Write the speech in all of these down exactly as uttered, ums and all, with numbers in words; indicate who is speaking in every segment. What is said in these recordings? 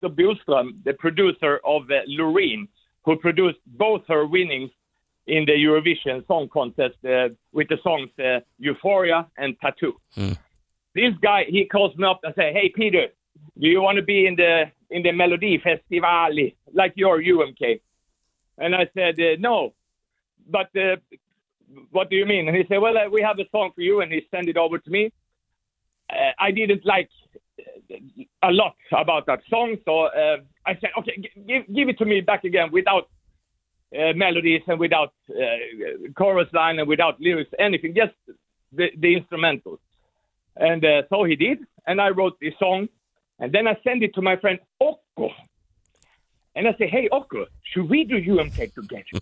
Speaker 1: Otto Billström, the producer of uh, Loreen, who produced both her winnings in the Eurovision Song Contest uh, with the songs uh, Euphoria and Tattoo. Mm. This guy, he calls me up and say, "Hey Peter, do you want to be in the in the Melody Festival like your U M K?" And I said, uh, "No, but uh, what do you mean?" And he said, "Well, uh, we have a song for you," and he sent it over to me. Uh, I didn't like a lot about that song, so uh, I said, "Okay, g- give give it to me back again without uh, melodies and without uh, chorus line and without lyrics, anything, just the, the instrumentals." And uh, so he did, and I wrote this song, and then I sent it to my friend Okko, and I said, "Hey Okko, should we do U M K together?"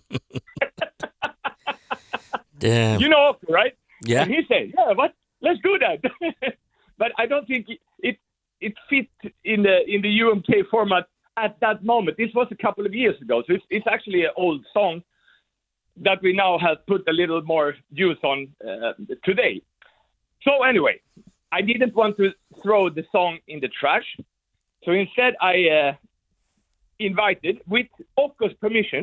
Speaker 2: Damn.
Speaker 1: You know Okko, right?
Speaker 2: Yeah.
Speaker 1: And he said, "Yeah, what? Let's do that." But I don't think it it fit in the in the U M K format at that moment. This was a couple of years ago, so it's, it's actually an old song that we now have put a little more juice on uh, today. So anyway, I didn't want to throw the song in the trash, so instead I uh, invited, with Okko's permission,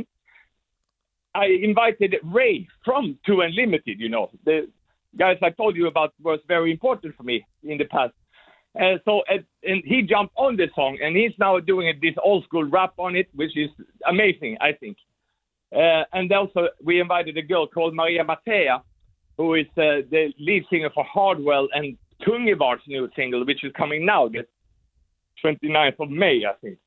Speaker 1: I invited Ray from Two Unlimited, you know, the guys I told you about was very important for me in the past. Uh, so uh, and he jumped on the song, and he's now doing this old school rap on it, which is amazing, I think. Uh, and also we invited a girl called Maria Mattea, who is uh, the lead singer for Hardwell and Tungevar's new single, which is coming now, the twenty-ninth of May, I think.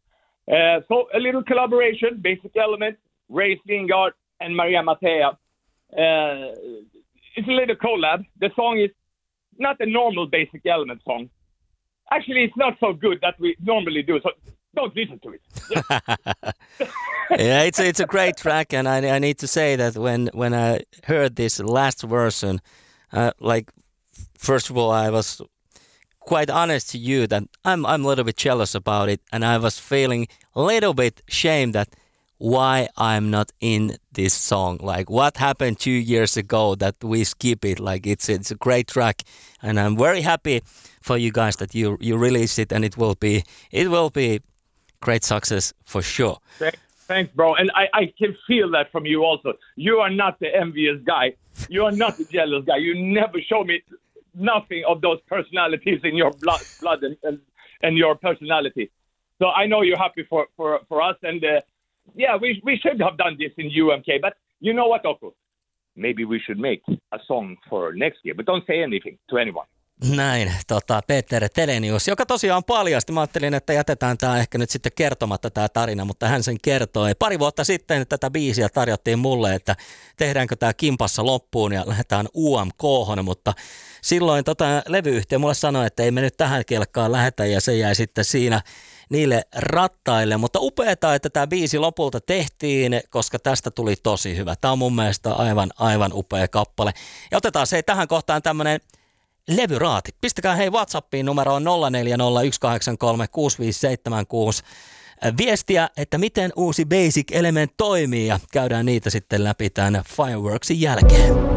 Speaker 1: Uh, so a little collaboration, Basic Element, Ray Lingard and Maria Mattea. Uh, it's a little collab. The song is not a normal Basic Element song. Actually, it's not so good that we normally do, so don't listen to it. Yeah,
Speaker 2: yeah it's, a, it's a great track, and I, I need to say that when, when I heard this last version, uh, like, first of all, I was quite honest to you that I'm I'm a little bit jealous about it, and I was feeling a little bit shame that why I'm not in this song. Like, what happened two years ago that we skip it? Like, it's it's a great track, and I'm very happy for you guys that you you release it, and it will be it will be great success for sure.
Speaker 1: Thanks, bro. And I, I can feel that from you also. You are not the envious guy. You are not the jealous guy. You never show me nothing of those personalities in your blood, blood and, and, and your personality. So I know you're happy for, for, for us. And uh, yeah, we we should have done this in U M K. But you know what, Okko? Maybe we should make a song for next year. But don't say anything to anyone.
Speaker 2: Näin, tota, Peter Telenius, joka tosiaan paljasti. Mä ajattelin, että jätetään tämä ehkä nyt sitten kertomatta tämä tarina, mutta hän sen kertoi. Pari vuotta sitten tätä biisiä tarjottiin mulle, että tehdäänkö tämä kimpassa loppuun ja lähdetään U M K:hon, mutta silloin tota, levyyhtiö mulle sanoi, että ei me nyt tähän kelkkaan lähetä, ja se jäi sitten siinä niille rattaille. Mutta upeeta, että tämä biisi lopulta tehtiin, koska tästä tuli tosi hyvä. Tämä on mun mielestä aivan, aivan upea kappale. Ja otetaan se tähän kohtaan tämmönen levyraati. Pistäkää hei WhatsAppiin numeroon nolla neljä nolla yksi kahdeksan kolme kuusi viisi seitsemän kuusi viestiä, että miten uusi Basic Element toimii, ja käydään niitä sitten läpi tämän Fireworksin jälkeen.